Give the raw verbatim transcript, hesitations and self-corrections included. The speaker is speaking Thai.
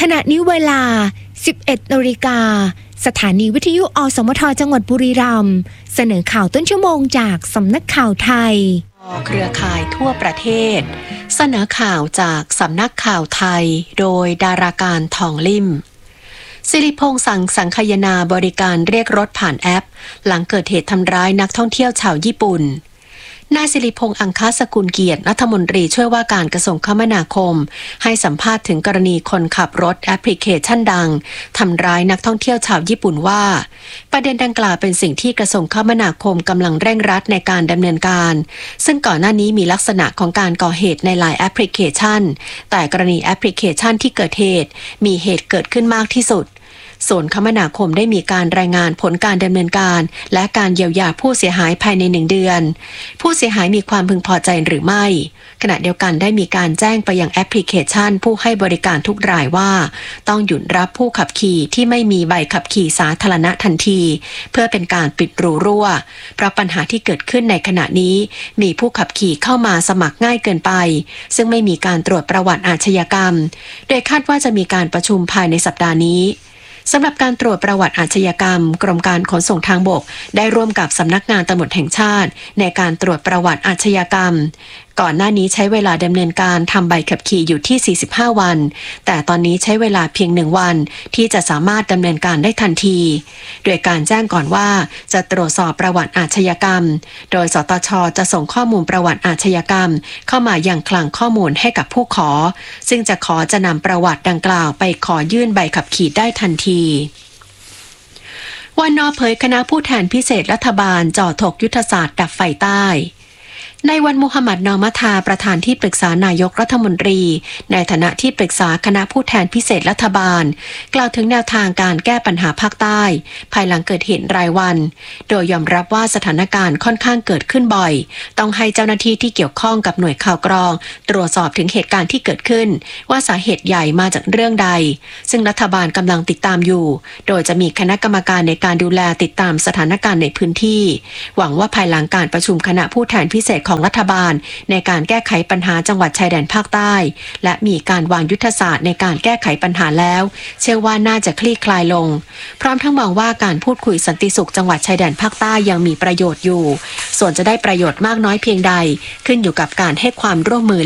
ขณะนี้เวลา สิบเอ็ดนาฬิกาสถานีวิทยุอสมทจังหวัดบุรีรัมย์เสนอข่าวต้นชั่วโมงจากสำนักข่าวไทยเครือข่ายทั่วประเทศเสนอข่าวจากสำนักข่าวไทยโดยดาราการทองลิ่มสิริพงษ์สั่งสังคายนาบริการเรียกรถผ่านแอปหลังเกิดเหตุทำร้ายนักท่องเที่ยวชาวญี่ปุ่นนายสิริพงษ์อังคสกุลเกียรติรัฐมนตรีช่วยว่าการกระทรวงคมนาคมให้สัมภาษณ์ถึงกรณีคนขับรถแอปพลิเคชันดังทำร้ายนักท่องเที่ยวชาวญี่ปุ่นว่าประเด็นดังกล่าวเป็นสิ่งที่กระทรวงคมนาคมกำลังเร่งรัดในการดำเนินการซึ่งก่อนหน้านี้มีลักษณะของการก่อเหตุในหลายแอปพลิเคชันแต่กรณีแอปพลิเคชันที่เกิดเหตุมีเหตุเกิดขึ้นมากที่สุดส่วนคมนาคมได้มีการรายงานผลการดำเนินการและการเยียวยาผู้เสียหายภายในหนึ่งเดือนผู้เสียหายมีความพึงพอใจหรือไม่ขณะเดียวกันได้มีการแจ้งไปยังแอปพลิเคชันผู้ให้บริการทุกรายว่าต้องหยุดรับผู้ขับขี่ที่ไม่มีใบขับขี่สาธารณะทันทีเพื่อเป็นการปิดรูรั่วเพราะปัญหาที่เกิดขึ้นในขณะนี้มีผู้ขับขี่เข้ามาสมัครง่ายเกินไปซึ่งไม่มีการตรวจประวัติอาชญากรรมโดยคาดว่าจะมีการประชุมภายในสัปดาห์นี้สำหรับการตรวจประวัติอาชญากรรมกรมการขนส่งทางบกได้ร่วมกับสำนักงานตำรวจแห่งชาติในการตรวจประวัติอาชญากรรมก่อนหน้านี้ใช้เวลาดำเนินการทำใบขับขี่อยู่ที่สี่สิบห้าวันแต่ตอนนี้ใช้เวลาเพียงหนึ่งวันที่จะสามารถดำเนินการได้ทันทีโดยการแจ้งก่อนว่าจะตรวจสอบประวัติอาชญากรรมโดยสตช.จะส่งข้อมูลประวัติอาชญากรรมเข้ามายังคลังข้อมูลให้กับผู้ขอซึ่งจะขอจะนำประวัติดังกล่าวไปขอยื่นใบขับขี่ได้ทันทีวันนอเผยคณะผู้แทนพิเศษรัฐบาลจ่อถกยุทธศาสตร์ดับไฟใต้ในวันมุฮัมหมัดนอมัทาประธานที่ปรึกษานายกรัฐมนตรีในฐานะที่ปรึกษาคณะผู้แทนพิเศษรัฐบาลกล่าวถึงแนวทางการแก้ปัญหาภาคใต้ภายหลังเกิดเหตุรายวันโดยยอมรับว่าสถานการณ์ค่อนข้างเกิดขึ้นบ่อยต้องให้เจ้าหน้าที่ที่เกี่ยวข้องกับหน่วยข่าวกรองตรวจสอบถึงเหตุการณ์ที่เกิดขึ้นว่าสาเหตุใหญ่มาจากเรื่องใดซึ่งรัฐบาลกำลังติดตามอยู่โดยจะมีคณะกรรมการในการดูแลติดตามสถานการณ์ในพื้นที่หวังว่าภายหลังการประชุมคณะผู้แทนพิเศษของรัฐบาลในการแก้ไขปัญหาจังหวัดชายแดนภาคใต้และมีการวางยุทธศาสตร์ในการแก้ไขปัญหาแล้วเชื่อว่าน่าจะคลี่คลายลงพร้อมทั้งมองว่าการพูดคุยสันติสุขจังหวัดชายแดนภาคใต้ยังมีประโยชน์อยู่ส่วนจะได้ประโยชน์มากน้อยเพียงใดขึ้นอยู่กับการให้ความร่วมมือ